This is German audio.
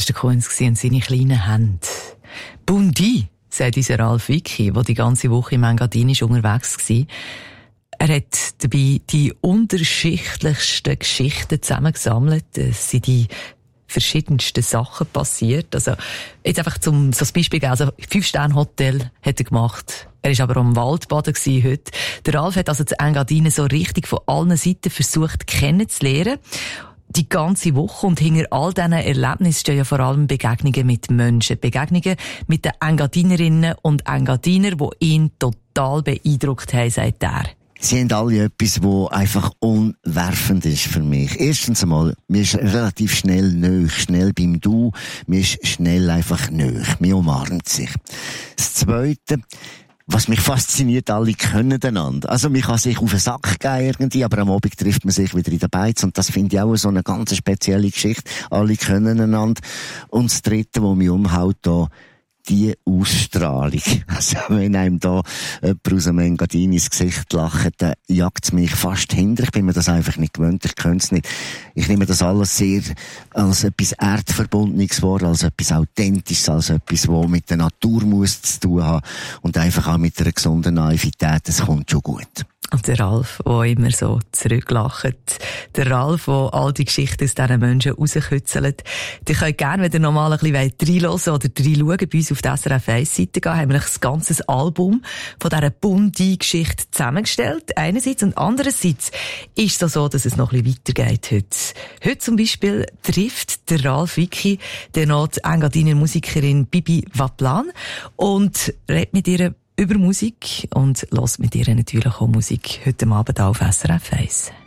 war der Kunz und seine kleinen Hände. Bundi, sagt unser Ralf Wicki, der die ganze Woche im Engadin unterwegs war. Er hat dabei die unterschiedlichsten Geschichten zusammengesammelt. Es sind die verschiedensten Sachen passiert. Also, jetzt einfach so ein Beispiel, also 5-Sterne-Hotel hat er gemacht. Er war aber am Waldbaden heute. Der Ralf hat also das Engadin so richtig von allen Seiten versucht kennenzulernen. Die ganze Woche, und hinter all diesen Erlebnissen stehen ja vor allem Begegnungen mit Menschen. Begegnungen mit den Engadinerinnen und Engadiner, die ihn total beeindruckt haben, sagt er. Sie haben alle etwas, das einfach umwerfend ist für mich. Erstens einmal, mir ist relativ schnell nöch, schnell beim Du, mir ist schnell einfach nöch, mir umarmt sich. Das Zweite, was mich fasziniert, alle können einander. Also, man kann sich auf den Sack gehen irgendwie, aber am Abend trifft man sich wieder in der Beiz, und das finde ich auch so eine ganz spezielle Geschichte. Alle können einander. Und das Dritte, was mich umhaut, da, die Ausstrahlung. Also, wenn einem da jemand aus dem Engadin ins Gesicht lacht, dann jagt es mich fast hinter. Ich bin mir das einfach nicht gewöhnt, ich könnte es nicht. Ich nehme das alles sehr als etwas Erdverbundenes vor, als etwas Authentisches, als etwas, was mit der Natur muss zu tun haben, und einfach auch mit einer gesunden Naivität. Das kommt schon gut. Und der Ralf, der immer so zurücklacht. Der Ralf, der all die Geschichten aus diesen Menschen rauskützelt. Ihr könnt gerne, wenn ihr noch mal ein bisschen reinhören oder reinschauen, bei uns auf der SRF 1-Seite gehen, haben wir das ganze Album von dieser Bundi-Geschichte zusammengestellt. Einerseits, und andererseits ist es so, dass es noch ein bisschen weitergeht heute. Heute zum Beispiel trifft der Ralf Wicki die Engadiner Musikerin Bibi Waplan und redet mit ihr über Musik und hört mit ihr natürlich auch Musik heute Abend auf SRF 1.